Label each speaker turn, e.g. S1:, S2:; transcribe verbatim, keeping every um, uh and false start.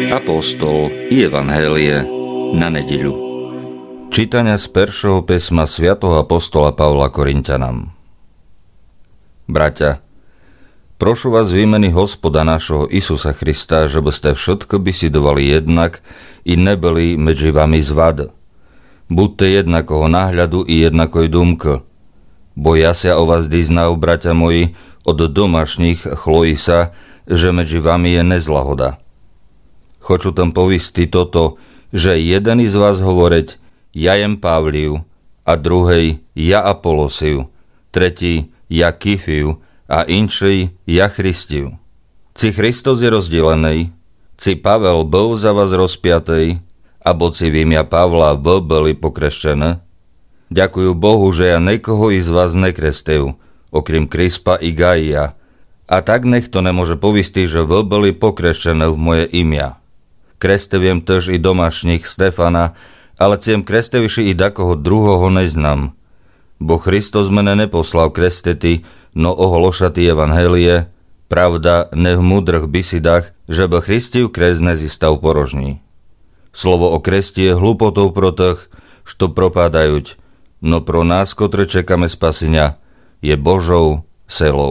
S1: Apoštol i Evanhélie na nedeľu. Čítania z peršieho písma svätého apoštola Pavla Korinťanom. Bratia, prošu vás v imeni Hospoda našeho Isusa Krista, že by ste všetko bisidovali jednak i nebyli medzi vami zvad. Buďte jednakoho náhľadu i jednakoj dumka. Bo ja sa o vás dyznav, bratia moji, od domašných chlojí sa, že medzi vami je nezlahoda. Хочу tam povisti toto, že jeden z vás hovoreť, ja jem Pavliu, a druhej, ja Apolosiu, tretí, ja Kifiu, a inšej, ja Christiu. Ci Christos je rozdelený, ci Pavel bol za vás rozpiatej, abo ci v imia Pavla v boli pokreštené. Ďakujú Bohu, že ja nekoho iz vás nekrestil, okrem Krispa i Gaia, a tak nech to nemôže povisti, že v boli pokreštené v moje imia. Kresteviem tež i domašních Stefana, ale ciem kresteviši i dakoho druhoho neznam. Bo Christos mene neposlal krestety, no ohološati Evanhélie, pravda ne v múdrych bisidách, že by Christiu kres nezistav porožní. Slovo o kresti je hlupotou pro tých, što propádajuť, no pro nás, kotre čekáme spasenia, je Božou selou.